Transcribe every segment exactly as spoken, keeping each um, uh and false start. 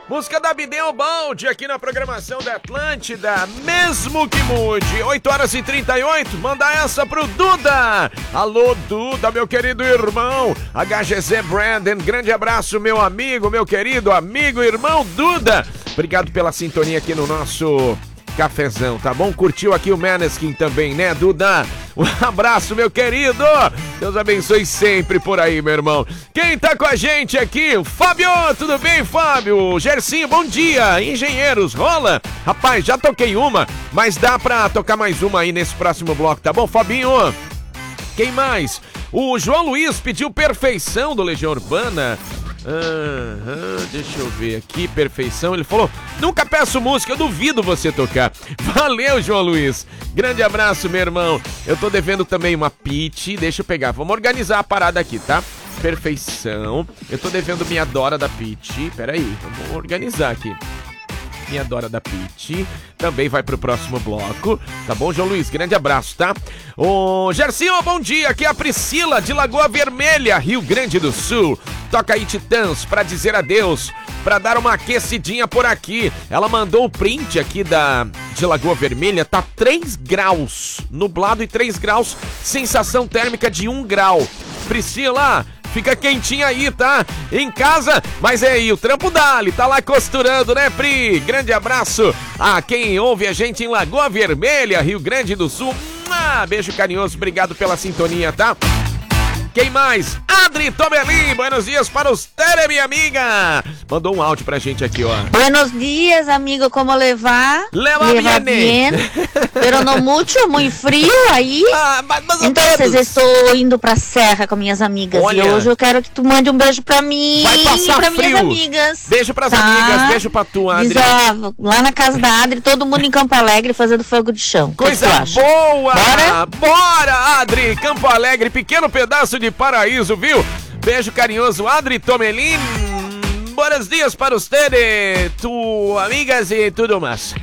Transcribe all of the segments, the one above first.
Música da Bideu Balde aqui na programação da Atlântida, mesmo que mude. oito horas e trinta e oito, manda essa pro Duda. Alô, Duda, meu querido irmão. H G Z Brandon, grande abraço, meu amigo, meu querido amigo, irmão Duda. Obrigado pela sintonia aqui no nosso cafezão, tá bom? Curtiu aqui o Maneskin também, né, Duda? Um abraço, meu querido. Deus abençoe sempre por aí, meu irmão. Quem tá com a gente aqui? O Fábio, tudo bem, Fábio? Gercinho, bom dia. Engenheiros, rola? Rapaz, já toquei uma, mas dá pra tocar mais uma aí nesse próximo bloco, tá bom, Fabinho? Quem mais? O João Luiz pediu Perfeição do Legião Urbana. Aham, deixa eu ver aqui, Perfeição. Ele falou, nunca peço música, eu duvido você tocar. Valeu, João Luiz. Grande abraço, meu irmão. Eu tô devendo também uma pitch. Deixa eu pegar, vamos organizar a parada aqui, tá? Perfeição. Eu tô devendo minha Dora da pitch. Pera aí, vamos organizar aqui. Minha Dora da Pitty também vai pro próximo bloco, tá bom, João Luiz? Grande abraço, tá? Ô, Gercinho, bom dia, aqui é a Priscila de Lagoa Vermelha, Rio Grande do Sul. Toca aí, Titãs, pra dizer adeus, pra dar uma aquecidinha por aqui. Ela mandou o print aqui da de Lagoa Vermelha, tá três graus, nublado e três graus, sensação térmica de um grau. Priscila, fica quentinho aí, tá? Em casa, mas é aí, o trampo dá-lhe, tá lá costurando, né, Pri? Grande abraço a quem ouve a gente em Lagoa Vermelha, Rio Grande do Sul. Ah, beijo carinhoso, obrigado pela sintonia, tá? Quem mais? Adri Tomelin, buenos dias para os Tere, minha amiga. Mandou um áudio pra gente aqui, ó. Buenos dias, amigo, como levar? Leva, Leva bien. bien. Pero no mucho, muito frio aí. Ah, mas, mas então, vocês, estou indo pra serra com minhas amigas. Olha, e hoje eu quero que tu mande um beijo pra mim. Vai passar pra frio. minhas amigas. Beijo pras tá? amigas, beijo pra tu, Adri. Diz, ó, lá na casa da Adri, todo mundo em Campo Alegre fazendo fogo de chão. Coisa boa! Bora? Bora, Adri! Campo Alegre, pequeno pedaço de paraíso, viu? Beijo carinhoso, Adri Tomelin. Buenos dias para vocês, tu amigas e tudo mais.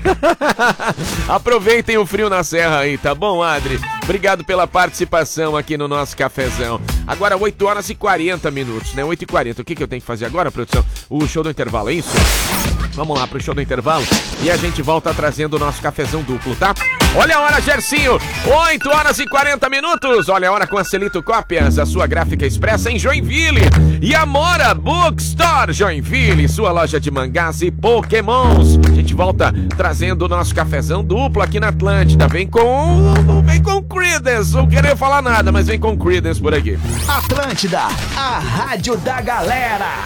Aproveitem o frio na serra aí, tá bom, Adri? Obrigado pela participação aqui no nosso cafezão. Agora oito horas e quarenta minutos, né? oito e quarenta. O que, que eu tenho que fazer agora, produção? O show do intervalo, é isso? Vamos lá pro show do intervalo e a gente volta trazendo o nosso cafezão duplo, tá? Olha a hora, Gercinho! oito horas e quarenta minutos. Olha a hora com a Celito Cópias, a sua gráfica expressa em Joinville. E Amora Bookstore Joinville, sua loja de mangás e pokémons. A gente volta trazendo o nosso cafezão duplo aqui na Atlântida. Vem com... Vem com Creedence. Não queria falar nada, mas vem com Creedence por aqui. Atlântida, a rádio da galera.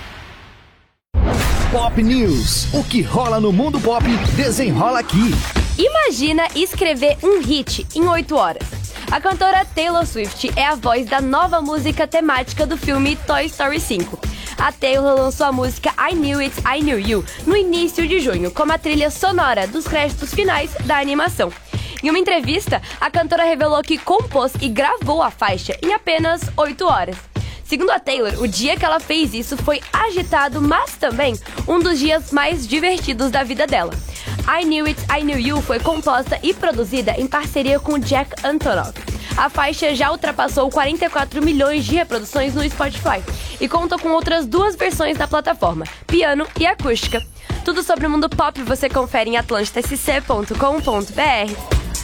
Pop News. O que rola no mundo pop, desenrola aqui. Imagina escrever um hit em oito horas. A cantora Taylor Swift é a voz da nova música temática do filme Toy Story cinco. A Taylor lançou a música I Knew It, I Knew You no início de junho, como a trilha sonora dos créditos finais da animação. Em uma entrevista, a cantora revelou que compôs e gravou a faixa em apenas oito horas. Segundo a Taylor, o dia que ela fez isso foi agitado, mas também um dos dias mais divertidos da vida dela. I Knew It, I Knew You foi composta e produzida em parceria com Jack Antonoff. A faixa já ultrapassou quarenta e quatro milhões de reproduções no Spotify e conta com outras duas versões na plataforma, piano e acústica. Tudo sobre o mundo pop você confere em atlântida s c ponto com ponto b r.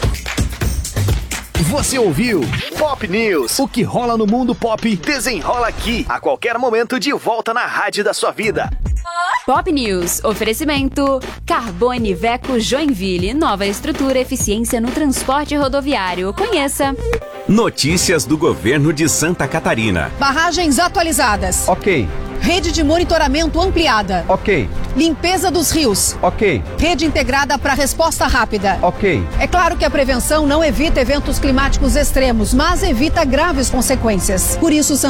Você ouviu Pop News. O que rola no mundo pop, desenrola aqui. A qualquer momento, de volta na rádio da sua vida. Pop News. Oferecimento Carbone Veco Joinville. Nova estrutura, eficiência no transporte rodoviário. Conheça. Notícias do governo de Santa Catarina. Barragens atualizadas. Ok. Rede de monitoramento ampliada. Ok. Limpeza dos rios. Ok. Rede integrada para resposta rápida. Ok. É claro que a prevenção não evita eventos climáticos extremos, mas evita graves consequências. Por isso,